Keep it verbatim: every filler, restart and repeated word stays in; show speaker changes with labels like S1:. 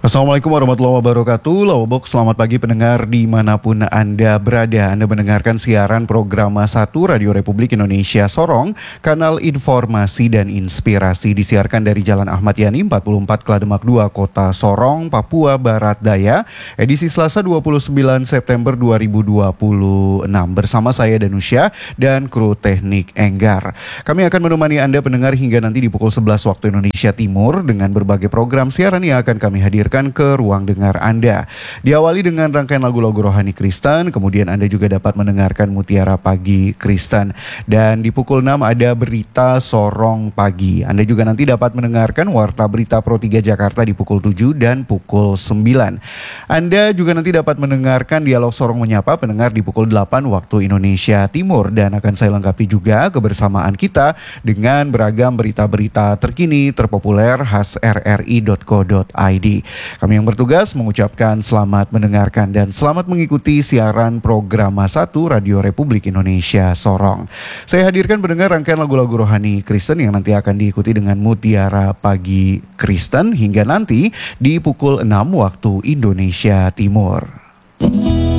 S1: Assalamualaikum warahmatullahi wabarakatuh. Lawabok, selamat pagi pendengar dimanapun Anda berada. Anda mendengarkan siaran program satu Radio Republik Indonesia Sorong, kanal informasi dan inspirasi, disiarkan dari Jalan Ahmad Yani empat puluh empat Klademak dua, Kota Sorong, Papua Barat Daya, edisi Selasa dua puluh sembilan September dua ribu dua puluh enam. Bersama saya Danusya dan kru teknik Enggar. Kami akan menemani Anda pendengar hingga nanti di pukul sebelas waktu Indonesia Timur dengan berbagai program siaran yang akan kami hadirkan ke ruang dengar Anda. Diawali dengan rangkaian lagu-lagu rohani Kristen, kemudian Anda juga dapat mendengarkan Mutiara Pagi Kristen. Dan di pukul enam ada Berita Sorong Pagi. Anda juga nanti dapat mendengarkan Warta Berita Pro tiga Jakarta di pukul tujuh dan pukul sembilan. Anda juga nanti dapat mendengarkan Dialog Sorong Menyapa pendengar di pukul delapan waktu Indonesia Timur. Dan akan saya lengkapi juga kebersamaan kita dengan beragam berita-berita terkini terpopuler khas r r i dot co dot i d. Kami yang bertugas mengucapkan selamat mendengarkan dan selamat mengikuti siaran program satu Radio Republik Indonesia Sorong. Saya hadirkan pendengar rangkaian lagu-lagu rohani Kristen yang nanti akan diikuti dengan Mutiara Pagi Kristen hingga nanti di pukul enam waktu Indonesia Timur.